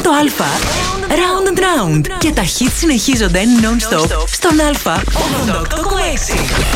Στο Α, Round and Round. Και τα hits συνεχίζονται non-stop στον Α 88,6.